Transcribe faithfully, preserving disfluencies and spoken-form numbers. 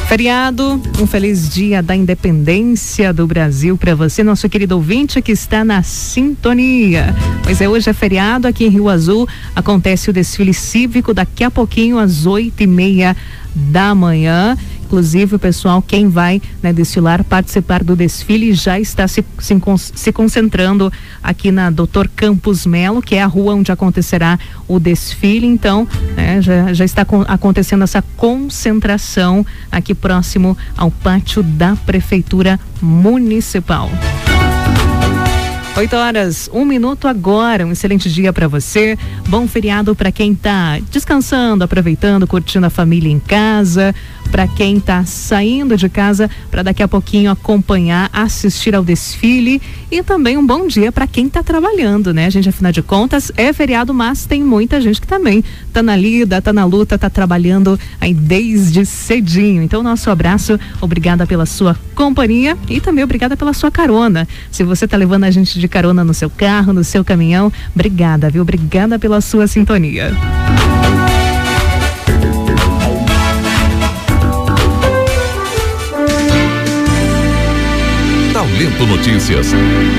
Feriado, um feliz dia da independência do Brasil para você, nosso querido ouvinte que está na sintonia. Pois é, hoje é feriado aqui em Rio Azul, acontece o desfile cívico daqui a pouquinho às oito e meia da manhã. Inclusive, o pessoal, quem vai, né, desfilar, participar do desfile, já está se, se, se concentrando aqui na doutor Campos Melo, que é a rua onde acontecerá o desfile. Então, né, já, já está com, acontecendo essa concentração aqui próximo ao pátio da Prefeitura Municipal. oito horas, um minuto agora, um excelente dia para você, bom feriado para quem tá descansando, aproveitando, curtindo a família em casa, para quem tá saindo de casa para daqui a pouquinho acompanhar, assistir ao desfile, e também um bom dia para quem tá trabalhando, né? A gente, afinal de contas, é feriado, mas tem muita gente que também tá na lida, tá na luta, tá trabalhando aí desde cedinho. Então, nosso abraço, obrigada pela sua companhia e também obrigada pela sua carona. Se você tá levando a gente de carona no seu carro, no seu caminhão, obrigada, viu? Obrigada pela sua sintonia. Talento Notícias.